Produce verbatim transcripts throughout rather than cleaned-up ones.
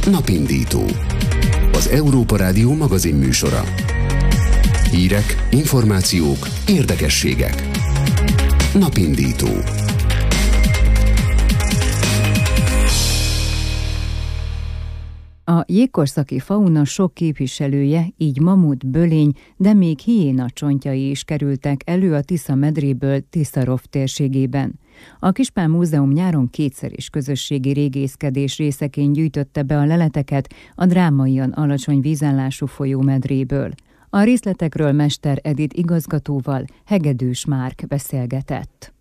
Napindító. Az Európa Rádió magazin műsora. Hírek, információk, érdekességek. Napindító. A jégkorszaki fauna sok képviselője, így mamut, bölény, de még hiéna csontjai is kerültek elő a Tisza medréből Tiszarov térségében. A Kispán Múzeum nyáron kétszer is közösségi régészkedés részeként gyűjtötte be a leleteket a drámaian alacsony vízállású folyómedréből. A részletekről Mester Edit igazgatóval Hegedűs Márk beszélgetett.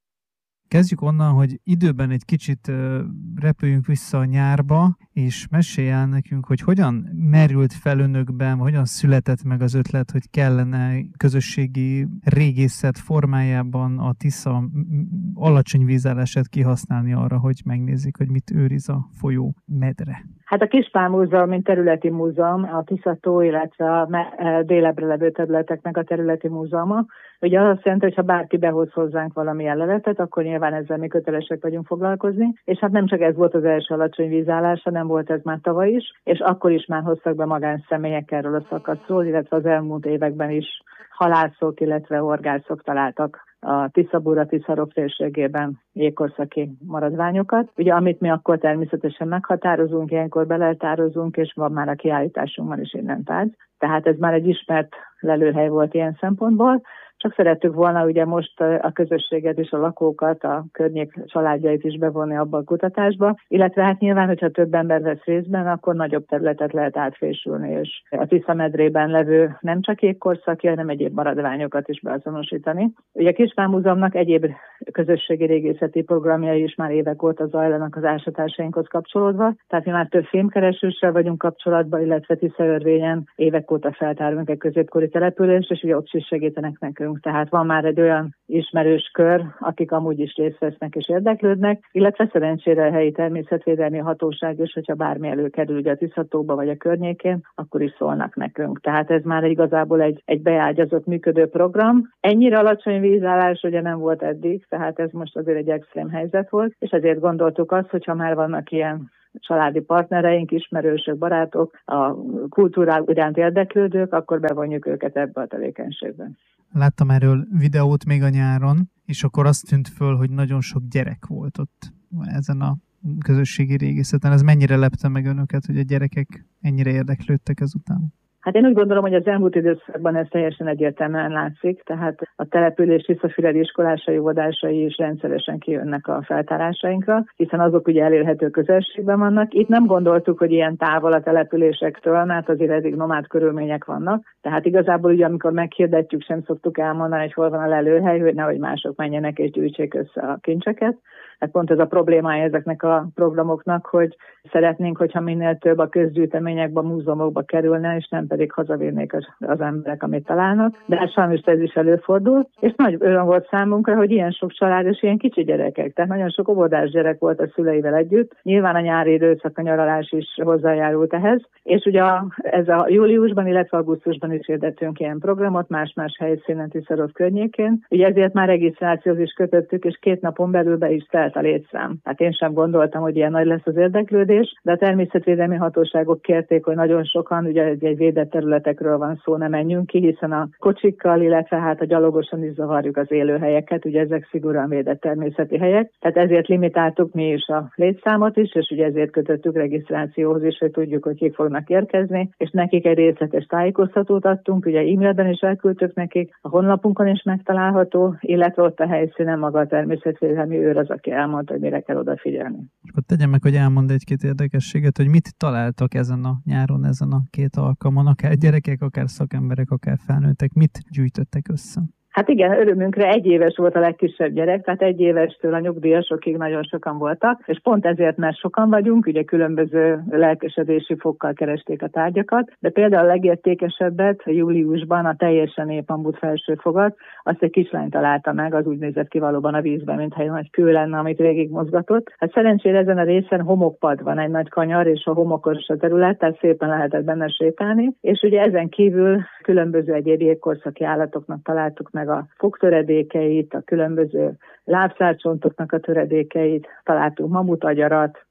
Kezdjük onnan, hogy időben egy kicsit repüljünk vissza a nyárba, és mesélj el nekünk, hogy hogyan merült fel önökben, hogyan született meg az ötlet, hogy kellene közösségi régészet formájában a Tisza alacsony vízállását kihasználni arra, hogy megnézzük, hogy mit őriz a folyó medre. Hát a Kispán Múzeum, mint területi múzeum, a Tisza-tó, illetve a délebbre levő területeknek a területi múzeuma. Ugye az azt jelenti, hogy ha bárki behoz hozzánk valamilyen leletet, akkor nyilván ezzel mi kötelesek vagyunk foglalkozni. És hát nem csak ez volt az első alacsony vízállás, hanem volt ez már tavaly is, és akkor is már hoztak be magánszemélyek erről a szakaszról, illetve az elmúlt években is halászok, illetve horgászok találtak a Tiszabúra, Tiszarov térségében jégkorszaki maradványokat. Ugye amit mi akkor természetesen meghatározunk, ilyenkor beleltározunk, és van már a kiállításunkban is innen tárgy. Tehát ez már egy ismert lelőhely volt ilyen szempontból. Csak szerettük volna ugye most a közösséget és a lakókat, a környék családjait is bevonni abba a kutatásba, illetve hát nyilván, hogyha több ember vesz részben, akkor nagyobb területet lehet átfésülni, és a Tisza medrében levő nem csak jégkorszaki, hanem egyéb maradványokat is beazonosítani. Ugye a Kispán Múzeumnak egyéb közösségi régészeti programjai is már évek óta zajlanak az ásatásainkhoz kapcsolódva, tehát mi már több fémkeresőssel vagyunk kapcsolatban, illetve Tiszaörvényen évek óta feltárunk egy középkori települést, és ugye ott is segítenek nekünk. Tehát van már egy olyan ismerős kör, akik amúgy is részt vesznek és érdeklődnek, illetve szerencsére a helyi természetvédelmi hatóság is, hogyha bármi előkerül ugye a Tiszatóba vagy a környékén, akkor is szólnak nekünk. Tehát ez már igazából egy, egy beágyazott működő program. Ennyire alacsony vízállás ugye nem volt eddig, tehát ez most azért egy extrém helyzet volt, és ezért gondoltuk azt, hogyha már vannak ilyen családi partnereink, ismerősök, barátok, a kultúrák iránt érdeklődők, akkor bevonjuk őket ebbe a tevékenységbe. Láttam erről videót még a nyáron, és akkor azt tűnt föl, hogy nagyon sok gyerek volt ott ezen a közösségi régészeten. Ez mennyire lepte meg önöket, hogy a gyerekek ennyire érdeklődtek ezután? Hát én úgy gondolom, hogy az elmúlt időszakban ez teljesen egyértelműen látszik, tehát a település tiszafüredi iskolásai, óvodásai is rendszeresen kijönnek a feltárásainkra, hiszen azok ugye elérhető közelségben vannak. Itt nem gondoltuk, hogy ilyen távol a településektől, mert azért eddig nomád körülmények vannak, tehát igazából ugye amikor meghirdetjük, sem szoktuk elmondani, hogy hol van a lelőhely, hogy nehogy mások menjenek és gyűjtsék össze a kincseket. Hát pont ez a problémája ezeknek a programoknak, hogy szeretnénk, hogyha minél több a közgyűjteményekbe, a múzeumokba kerülne, és nem pedig hazavinnék az, az emberek, amit találnak. De hát sajnos ez is előfordul, és nagy öröm volt számunkra, hogy ilyen sok család és ilyen kicsi gyerekek, tehát nagyon sok óvodás gyerek volt a szüleivel együtt. Nyilván a nyári időszak, a nyaralás is hozzájárult ehhez, és ugye a, ez a júliusban, illetve augusztusban is hirdettünk ilyen programot, más-más helyszínen Tiszarov környékén. Ugye ezért már regisztrációhoz is kötöttük, és két napon belül be is telt a létszám. Hát én sem gondoltam, hogy ilyen nagy lesz az érdeklődés, de a természetvédelmi hatóságok kérték, hogy nagyon sokan, ugye egy, egy védett területekről van szó, ne menjünk ki, hiszen a kocsikkal, illetve hát a gyalogosan is zavarjuk az élőhelyeket, ugye ezek szigorúan védett természeti helyek, tehát ezért limitáltuk mi is a létszámot is, és ugye ezért kötöttük regisztrációhoz is, hogy tudjuk, hogy kik fognak érkezni, és nekik egy részletes tájékoztatót adtunk, ugye e-mailben is elküldtük nekik, a honlapunkon is megtalálható, illetve ott a helyszínen maga a természetvédelmi őr az, aki elmondta, hogy mire kell odafigyelni. Akkor tegyem meg, hogy elmond egy-két érdekességet, hogy mit találtak ezen a nyáron, ezen a két alkalmon, akár gyerekek, akár szakemberek, akár felnőttek, mit gyűjtöttek össze? Hát igen, örömünkre egy éves volt a legkisebb gyerek, tehát egy évestől a nyugdíjasokig nagyon sokan voltak, és pont ezért, mert sokan vagyunk, ugye különböző lelkesedési fokkal keresték a tárgyakat, de például a legértékesebbet júliusban a teljesen épambut felsőfogat, azt egy kislány találta meg, az úgy nézett ki valóban a vízben, mintha egy nagy kő lenne, amit végig mozgatott. Hát szerencsére ezen a részen homokpad van, egy nagy kanyar, és a homokos a terület, tehát szépen lehetett benne sétálni, és ugye ezen kívül különböző egyéb jégkorszaki állatoknak találtuk meg a fogtöredékeit, a különböző lábszárcsontoknak a töredékeit, találtunk mamutagyarat,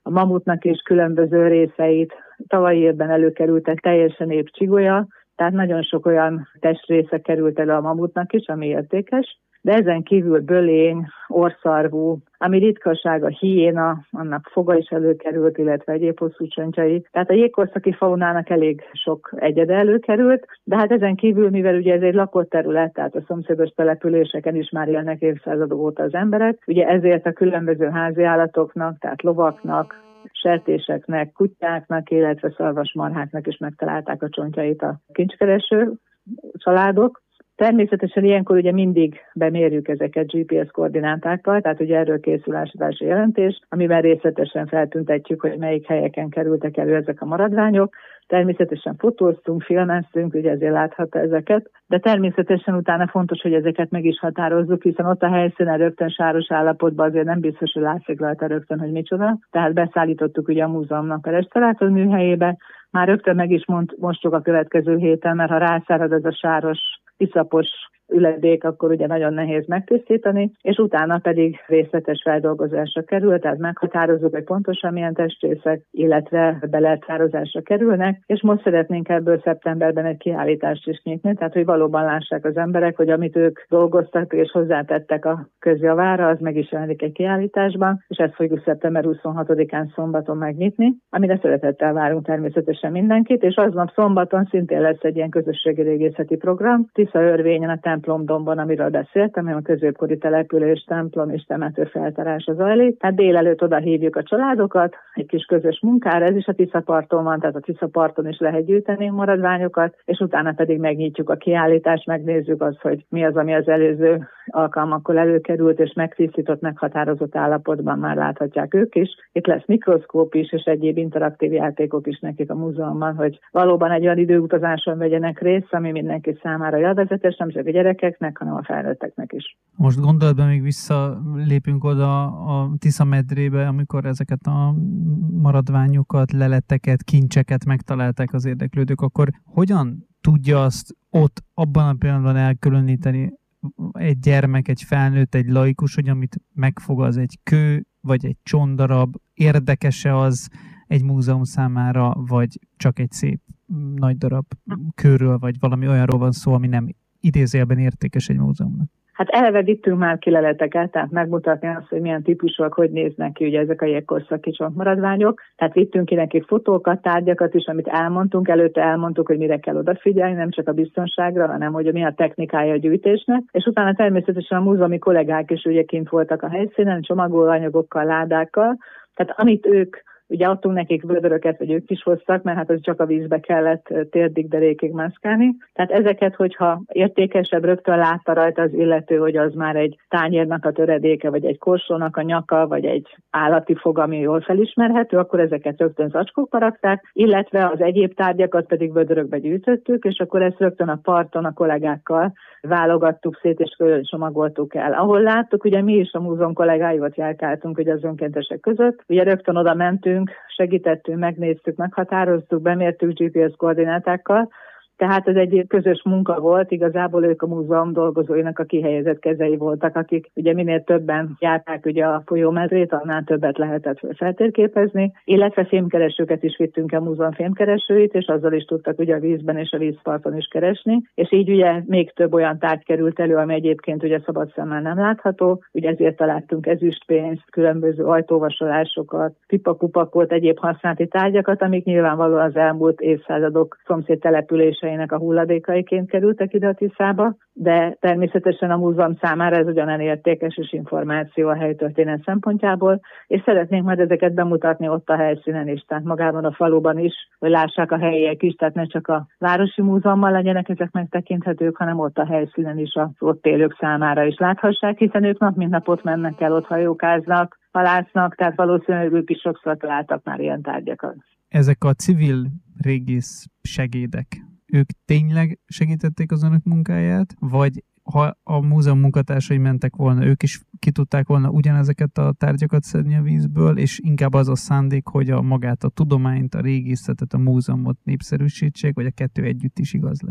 a mamutnak is különböző részeit. Tavalyi évben előkerültek teljesen épp csigolya, tehát nagyon sok olyan testrésze került elő a mamutnak is, ami értékes. De ezen kívül bölény, orrszarvú, ami ritkaság, a hiéna, annak foga is előkerült, illetve egyéb hosszú csontjai. Tehát a jégkorszaki faunának elég sok egyede előkerült, de hát ezen kívül, mivel ugye ez egy lakott terület, tehát a szomszédos településeken is már élnek évszázadok óta az emberek, ugye ezért a különböző háziállatoknak, tehát lovaknak, sertéseknek, kutyáknak, illetve szarvasmarháknak is megtalálták a csontjait a kincskereső családok. Természetesen ilyenkor ugye mindig bemérjük ezeket gé pé es koordinátákkal, tehát ugye erről készül ásatási jelentés, amiben részletesen feltüntetjük, hogy melyik helyeken kerültek elő ezek a maradványok. Természetesen fotóztunk, filmeztünk, ugye ezért láthatta ezeket, de természetesen utána fontos, hogy ezeket meg is határozzuk, hiszen ott a helyszínen rögtön sáros állapotban azért nem biztos, hogy látszik rajta rögtön, hogy micsoda. Tehát beszállítottuk ugye a múzeumnak a restaurátor műhelyébe, már rögtön meg is mond, mostuk a következő héten, mert ha rászárad ez a sáros, iszapos üledék, akkor ugye nagyon nehéz megtisztítani, és utána pedig részletes feldolgozásra kerül, tehát meghatározzuk, hogy pontosan milyen testrészek, illetve beletározásra kerülnek, és most szeretnénk ebből szeptemberben egy kiállítást is nyitni, tehát hogy valóban lássák az emberek, hogy amit ők dolgoztak és hozzátettek a közjavára, az meg is jelenik egy kiállításban, és ezt fogjuk szeptember huszonhatodikán szombaton megnyitni, amire szeretettel várunk természetesen mindenkit, és aznap szombaton szintén lesz egy ilyen közösségi régészeti program, Tiszaörvényen a templomdomban, amiről beszéltem, a középkori település, templom és temető feltárása zajlik. Tehát délelőtt oda hívjuk a családokat, egy kis közös munkára, ez is a Tiszaparton van, tehát a Tiszaparton is lehet gyűjteni maradványokat, és utána pedig megnyitjuk a kiállítást, megnézzük azt, hogy mi az, ami az előző alkalmakkor előkerült, és megtisztított, meghatározott állapotban már láthatják ők is. Itt lesz mikroszkóp is, és egyéb interaktív játékok is nekik a múzeumban, hogy valóban egy olyan időutazáson vegyenek részt, ami mindenki számára élvezetes, nem csak a gyerekeknek, hanem a felnőtteknek is. Most gondolatban még visszalépünk oda a Tisza medrébe, amikor ezeket a maradványokat, leleteket, kincseket megtalálták az érdeklődők, akkor hogyan tudja azt ott abban a pillanatban elkülöníteni egy gyermek, egy felnőtt, egy laikus, hogy amit megfog, az egy kő, vagy egy csontdarab, érdekes-e az egy múzeum számára, vagy csak egy szép nagy darab kőről, vagy valami olyanról van szó, ami nem idézőjelben értékes egy múzeumnak? Hát eleve vittünk már ki leleteket, tehát megmutatni azt, hogy milyen típusok, hogy néznek ki ugye ezek a jégkorszaki csontmaradványok. Tehát vittünk ki nekik fotókat, tárgyakat is, amit elmondtunk, előtte elmondtuk, hogy mire kell odafigyelni, nem csak a biztonságra, hanem hogy mi a technikája a gyűjtésnek. És utána természetesen a múzeumi kollégák is ugye kint voltak a helyszínen, csomagolóanyagokkal, ládákkal. Tehát amit ők ugye adtunk nekik vödöröket, vagy ők is hoztak, mert hát az csak a vízbe kellett térdig, derékig mászkálni. Tehát ezeket, hogyha értékesebb, rögtön látta rajta az illető, hogy az már egy tányérnak a töredéke, vagy egy korsónak a nyaka, vagy egy állati fog, ami jól felismerhető, akkor ezeket rögtön zacskókba rakták, illetve az egyéb tárgyakat pedig vödörökbe gyűjtöttük, és akkor ezt rögtön a parton a kollégákkal válogattuk szét, és csomagoltuk el. Ahol láttuk, ugye mi is a múzeum kollégáival járkáltunk ugye az önkéntesek között, ugye rögtön oda mentünk, segítettünk, megnéztük, meghatároztuk, bemértük gé pé es koordinátákkal, tehát ez egy közös munka volt, igazából ők a múzeum dolgozóinak a kihelyezett kezei voltak, akik ugye minél többen járták ugye a folyómedrét, annál többet lehetett feltérképezni, illetve fémkeresőket is vittünk a múzeum fémkeresőit, és azzal is tudtak ugye a vízben és a vízparton is keresni, és így ugye még több olyan tárgy került elő, ami egyébként ugye szabad szemmel nem látható, ugye ezért találtunk ezüstpénzt, különböző ajtóvasolásokat, pipakupakot, egyéb használati tárgyakat, amik nyilvánvalóan az elmúlt évszázadok szomszéd települései a hulladékaiként kerültek ide a Tiszába, de természetesen a múzeum számára ez ugyanen értékes és információ a helytörténet szempontjából, és szeretnénk majd ezeket bemutatni ott a helyszínen is, tehát magában a faluban is, hogy lássák a helyiek is, tehát ne csak a városi múzeummal legyenek ezek megtekinthetők, hanem ott a helyszínen is az ott élők számára is láthassák, hiszen ők nap mint nap ott mennek el, ott hajókáznak, halásznak, tehát valószínűleg ők is sokszor találtak már ilyen tárgyakat. Ezek a civil régész segédek, ők tényleg segítették az önök munkáját, vagy ha a múzeum munkatársai mentek volna, ők is ki tudták volna ugyanezeket a tárgyakat szedni a vízből, és inkább az a szándék, hogy a magát a tudományt, a régészetet, a múzeumot népszerűsítsék, vagy a kettő együtt is igaz lehet?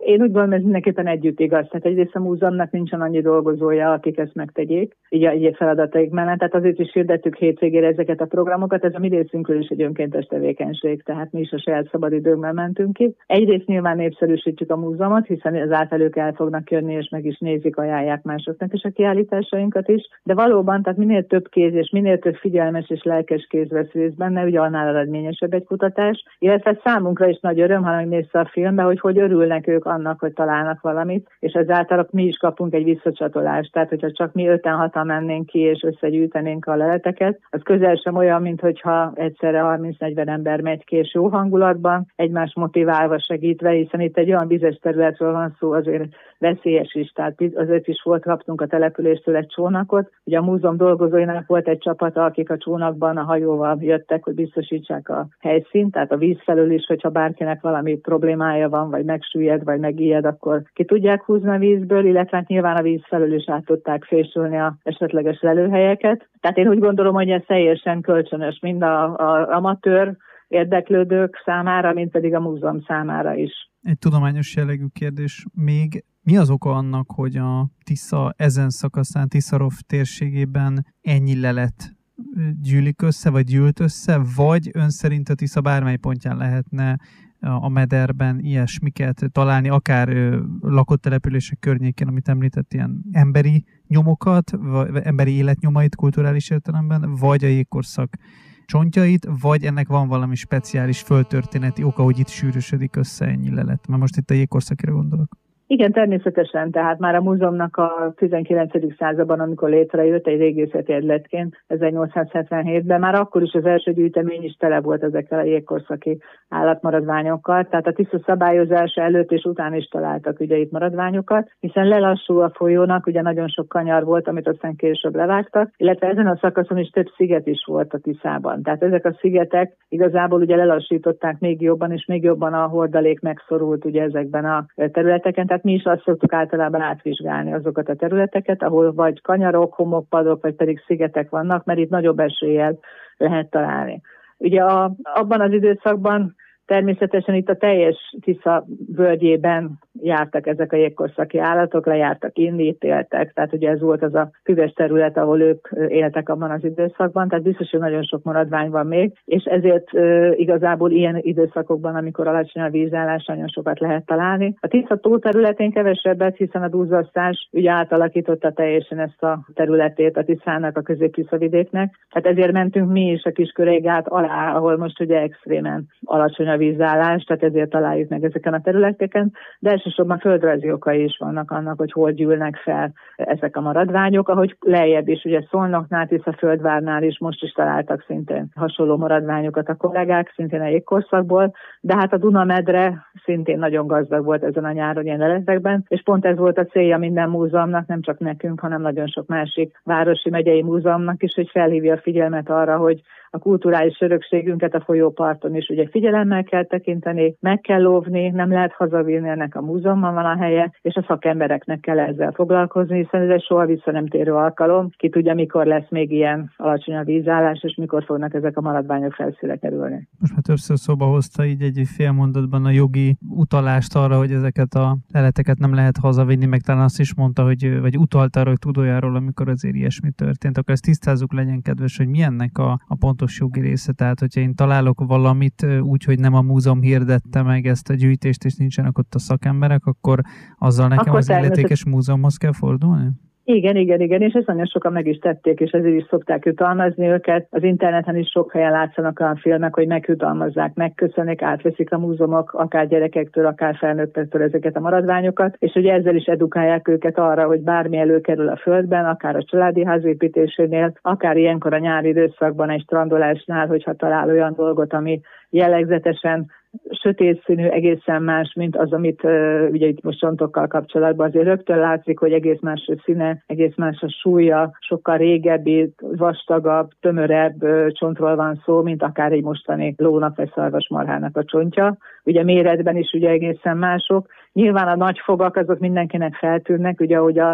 Én úgy gondolom, ez mindenképpen együtt igaz. Tehát egyrészt a múzeumnak nincsen annyi dolgozója, akik ezt megtegyék, így a egyéb feladataik mellett. Tehát azért is hirdettük hétvégére ezeket a programokat. Ez a mi részünkről is egy önkéntes tevékenység, tehát mi is a saját szabadidőnkben mentünk ki. Egyrészt nyilván népszerűsítjük a múzeumot, hiszen ezáltal ők el fognak jönni, és meg is nézik, ajánlják másoknak is a kiállításainkat is. De valóban, tehát minél több kéz és minél több figyelmes és lelkes kéz vesz részt benne, ugye annál eredményesebb egy kutatás. Illetve számunkra is nagy öröm, ha megnézte a filmbe, hogy hogy örülnek ők annak, hogy találnak valamit, és ezáltal mi is kapunk egy visszacsatolást. Tehát, hogyha csak mi öten-hatan mennénk ki, és összegyűjtenénk a leleteket, az közel sem olyan, mint hogyha egyszerre harminc-negyven ember megy ki, és jó hangulatban, egymás motiválva, segítve, hiszen itt egy olyan vizes területről van szó, azért veszélyes is. Tehát azért is volt, kaptunk a településtől egy csónakot. Ugye a múzeum dolgozóinak volt egy csapata, akik a csónakban a hajóval jöttek, hogy biztosítsák a helyszínt, tehát a víz felől is, hogyha bárkinek valami problémája van, vagy megsüllyed, vagy megijed, akkor ki tudják húzni a vízből, illetve nyilván a víz felől is át tudták fésülni a esetleges lelőhelyeket. Tehát én úgy gondolom, hogy ez teljesen kölcsönös, mind a, a amatőr érdeklődők számára, mint pedig a múzeum számára is. Egy tudományos jellegű kérdés még. Mi az oka annak, hogy a Tisza ezen szakaszán, Tiszarov térségében ennyi lelet gyűlik össze, vagy gyűlt össze, vagy ön szerint a Tisza bármely pontján lehetne a mederben ilyesmiket találni, akár ö, lakott települések környékén, amit említett, ilyen emberi nyomokat, vagy emberi életnyomait kulturális értelemben, vagy a jégkorszak csontjait, vagy ennek van valami speciális földtörténeti oka, hogy itt sűrűsödik össze ennyi lelet. Mert most itt a jégkorszakra gondolok. Igen, természetesen, tehát már a múzeumnak a tizenkilencedik században, amikor létrejött egy régészeti egyletként ezernyolcszázhetvenhétben, már akkor is az első gyűjtemény is tele volt ezekkel a jégkorszaki állatmaradványokkal, tehát a Tisza szabályozása előtt és után is találtak ugye itt maradványokat, hiszen lelassul a folyónak, ugye nagyon sok kanyar volt, amit aztán később levágtak, illetve ezen a szakaszon is több sziget is volt a Tiszában. Tehát ezek a szigetek igazából ugye lelassították még jobban, és még jobban a hordalék megszorult ugye ezekben a területeken. Tehát mi is azt szoktuk általában átvizsgálni azokat a területeket, ahol vagy kanyarok, homokpadok, vagy pedig szigetek vannak, mert itt nagyobb eséllyel lehet találni. Ugye a, abban az időszakban természetesen itt a teljes Tisza völgyében jártak ezek a jégkorszaki állatok, lejártak inni, itt éltek, tehát ugye ez volt az a füves terület, ahol ők éltek abban az időszakban, tehát biztos, hogy nagyon sok maradvány van még, és ezért e, igazából ilyen időszakokban, amikor alacsony a vízállás, nagyon sokat lehet találni. A Tisza tó területén kevesebbet, hiszen a duzzasztás ugye átalakította teljesen ezt a területét a Tiszának, a Közép-Tisza vidéknek, tehát ezért mentünk mi is a Kiskörégát alá, ahol most ugye extrémen alacsony a vízállás, tehát ezért találjuk meg ezeken a területeken, de elsősorban földrajzi okai is vannak annak, hogy hol gyűlnek fel ezek a maradványok, ahogy lejjebb is, ugye Szolnoknál, Tiszaföldvárnál is most is találtak szintén hasonló maradványokat a kollégák, szintén a jégkorszakból, de hát a Duna-medre szintén nagyon gazdag volt ezen a nyáron ilyen leletekben, és pont ez volt a célja minden múzeumnak, nem csak nekünk, hanem nagyon sok másik városi, megyei múzeumnak is, hogy felhívja a figyelmet arra, hogy a kulturális örökségünket a folyóparton is ugye figyelemmel kell tekinteni, meg kell óvni, nem lehet hazavinni, ennek a múzeumban van a helye, és a szakembereknek kell ezzel foglalkozni, hiszen ez egy soha vissza nem térő alkalom. Ki tudja, mikor lesz még ilyen alacsony a vízállás, és mikor fognak ezek a maradványok felszínre kerülni. Most már többször szóba hozta így egy fél mondatban a jogi utalást arra, hogy ezeket a leleteket nem lehet hazavinni, meg talán azt is mondta, hogy, vagy utalt arra, hogy tudójáról, amikor azért ilyesmi történt. Akkor ezt tisztázzuk, legyen kedves, hogy mi ennek a, a pontos jogi része. Tehát, hogyha én találok valamit úgy, hogy nem a múzeum hirdette meg ezt a gyűjtést, és nincsenek ott a szakemberek, akkor azzal nekem akkor az illetékes múzeumhoz kell fordulni? Igen, igen, igen, és ezt nagyon sokan meg is tették, és ezért is szokták jutalmazni őket. Az interneten is sok helyen látszanak olyan filmek, hogy megjutalmazzák, megköszönik, átveszik a múzeumok, akár gyerekektől, akár felnőttektől ezeket a maradványokat, és ugye ezzel is edukálják őket arra, hogy bármi előkerül a földben, akár a családi ház építésénél, akár ilyenkor a nyári időszakban egy strandolásnál, hogyha talál olyan dolgot, ami jellegzetesen sötét színű, egészen más, mint az, amit uh, ugye itt most csontokkal kapcsolatban azért rögtön látszik, hogy egész más a színe, egész más a súlya, sokkal régebbi, vastagabb, tömörebb uh, csontról van szó, mint akár egy mostani lónak vagy szarvasmarhának a csontja. Ugye méretben is ugye egészen mások. Nyilván a nagy fogak azok mindenkinek feltűnnek, ugye ahogy a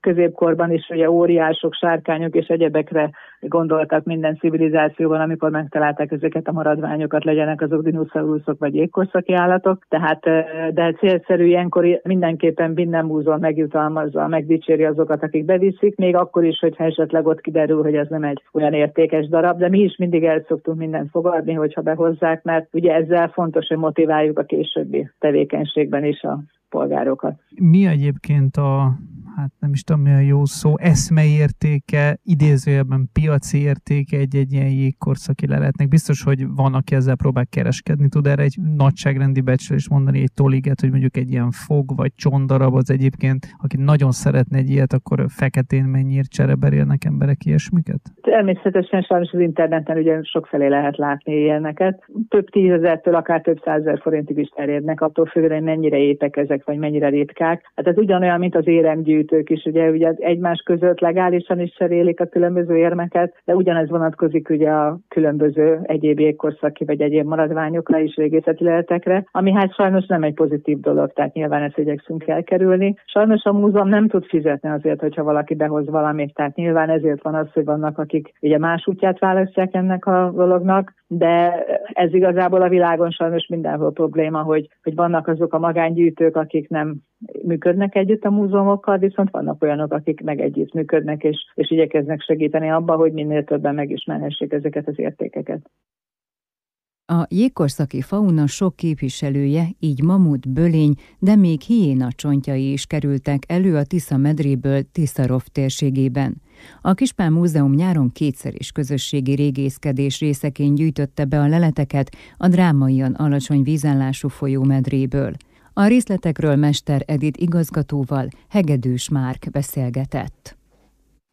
középkorban is ugye óriások, sárkányok és egyebekre gondoltak minden civilizációban, amikor megtalálták ezeket a maradványokat, legyenek azok dinoszauruszok vagy jégkorszaki állatok. Tehát, de célszerű ilyenkor mindenképpen minden múzeum megjutalmazza, megdicséri azokat, akik beviszik, még akkor is, hogyha esetleg ott kiderül, hogy ez nem egy olyan értékes darab, de mi is mindig el szoktunk mindent fogadni, hogyha behozzák, mert ugye ezzel fontos, hogy motiváljuk a későbbi tevékenységben is a polgárokat. Mi egyébként a, hát nem is tudom mi a jó szó, eszmeértéke, idézőjelben piaci értéke egy-egy ilyen jégkorszaki leletnek? Biztos, hogy van, aki ezzel próbál kereskedni. Tud erre egy nagyságrendi becslést mondani, egy toliget, hogy mondjuk egy ilyen fog vagy csondarab az egyébként, aki nagyon szeretne egy ilyet, akkor feketén mennyiért csereberélnek emberek ilyesmiket? Természetesen sajnos az interneten ugye sokfelé lehet látni ilyeneket. Több tízezertől akár több százezer forintig is terjednek, attól függően, hogy mennyire épek ezek, vagy mennyire ritkák. Hát ez ugyanolyan, mint az éremgyűjtők is, ugye, ugye egymás között legálisan is cserélik a különböző érmeket, de ugyanez vonatkozik ugye a különböző egyéb jégkorszaki vagy egyéb maradványokra is, régészeti leletekre, ami hát sajnos nem egy pozitív dolog, tehát nyilván ezt igyekszünk elkerülni. Sajnos a múzeum nem tud fizetni azért, hogyha valaki behoz valamit, tehát nyilván ezért van az, hogy vannak, akik ugye más útját választják ennek a dolognak, de ez igazából a világon sajnos mindenhol probléma, hogy, hogy vannak azok a magángyűjtők, akik nem működnek együtt a múzeumokkal, viszont vannak olyanok, akik meg együtt működnek, és, és igyekeznek segíteni abban, hogy minél többen megismerhessék ezeket az értékeket. A jégkorszaki fauna sok képviselője, így mamut, bölény, de még hiéna csontjai is kerültek elő a Tisza medréből Tiszarov térségében. A Kispán Múzeum nyáron kétszer is közösségi régészkedés részeként gyűjtötte be a leleteket a drámaian alacsony vízállású folyómedréből. A részletekről Mester Edith igazgatóval Hegedűs Márk beszélgetett.